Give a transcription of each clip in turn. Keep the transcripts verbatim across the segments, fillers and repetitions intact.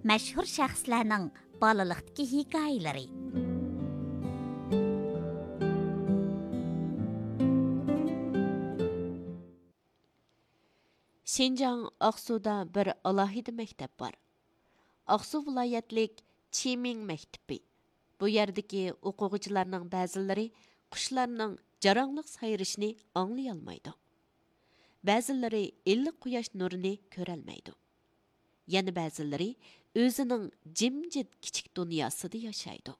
mashhur shaxslarning bolalikdagi hikoyalari. Şinjan Aqsu'da bir alohida maktab bor. Aqsu viloyatlik Chiming maktabi. Bu yerdagi o'quvchilarning ba'zilari qushlarning jarangliq sayrishini anglay olmaydi. Ba'zilari illiq quyosh nurini ko'rolmaydi. Yana ba'zilari o'zining jimjit kichik dunyosida yashaydi.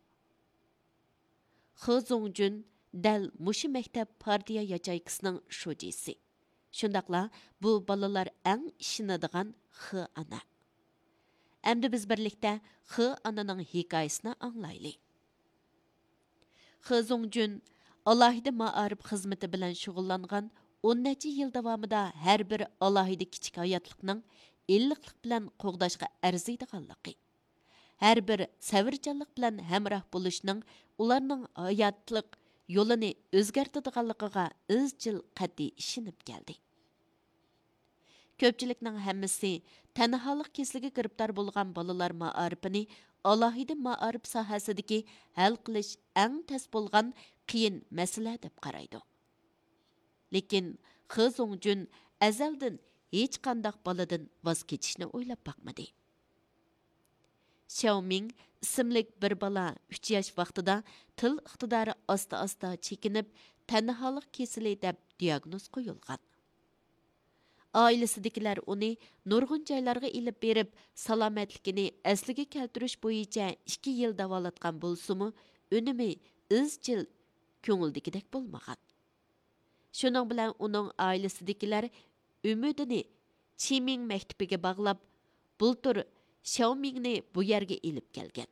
He Zongjun dal mushu maktab partiya yachaykisining shujisi. Shundaqla bu balalar eng ishonadigan He ana. Endi biz birlikda He ananing hikoyasini anglaylik. He Zongjun alohida ma'arif xizmati bilan shug'ullangan o'n necha yil davomida har bir alohida kichik hayotlikning illiqlik bilan qo'g'dashga arziydiganligi, har bir savirchanlik bilan hamroh bo'lishning ularning hayotlik yo'lini o'zgartiradiganligiga izchil qat'iy ishonib keldi. Ko'pchilikning hammasi tanholik kesiliga giribdor bo'lgan bolalar ma'arifini alohida ma'arif sohasidagi hal qilish eng tez bo'lgan qiyin masala deb qaraydi. Lekin He Zongjun azaldan hech qanday boladan voz kechishni o'ylab boqmadi. Xiaoming ismli bir bola uch yosh vaqtida til iqtidori asta-asta chekinib, tanholik kesili deb diagnoz qo'yilgan. Oilasidagilar uni nurg'un joylarga ilib berib, salomatligini asliga keltirish bo'yicha ikki yil davolatgan bo'lsa-mu, unumi izchil ko'ngildagidek bo'lmagan. Shuning bilan uning oilasidagilar umidini Chiming maktabiga bog'lab, bultur Xiaomingni bu yerga ilib kelgan.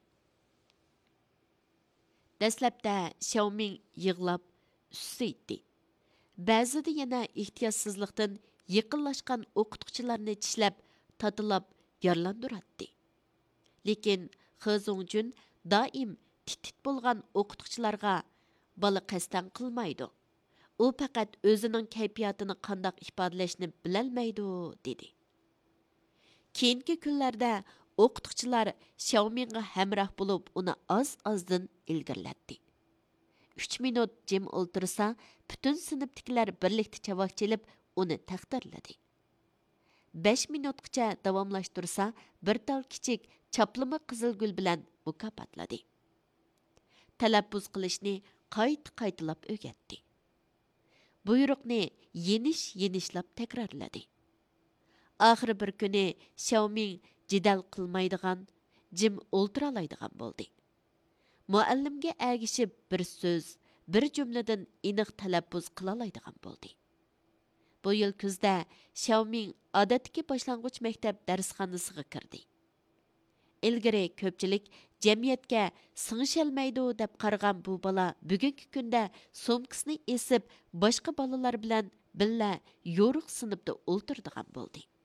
Dastlabda Xiaoming yig'lab usaydi. Ba'zida yana ehtiyotsizlikdan yaqinlashgan o'qituvchilarni tishlab, tatilab, yaralandiradi. Lekin He Zongjun doim titit bo'lgan o'qituvchilarga bola qasdan qilmaydi. U faqat o'zining kayfiyatini qanday ifodalashni bilolmaydi, dedi. Keyingi kunlarda o'qituvchilar Xiaomingga hamroh bo'lib, uni oz-ozdan ilgirlatdi. uch minut jim o'ltirsa, butun sinfdagilar birlikda chavoq chelib, uni taqdirladi. besh minutgacha davomlashtirsa, bir tal kichik chaplama qizil gul bilan mukofotladi. Talaffuz qilishni qayta-qaytalab o'rgatdi. Buyruqni yenish-yenishlab takrorladi. Oxiri bir kuni Xiaoming jidal qilmaydigan, jim o'ltira oladigan bo'ldi. Muallimga agishib bir so'z, bir jumladan aniq talaffuz qila oladigan bo'ldi. Bu yil kuzda Xiaoming odatdagi boshlang'ich maktab darsxonasiga kirdi. Ilgari ko'pchilik jamiyatga sing'isholmaydi deb qaragan bu bola bugungi kunda sumkasini esib, boshqa bolalar bilan billa yo'riq sinfda o'ltiradigan bo'ldi.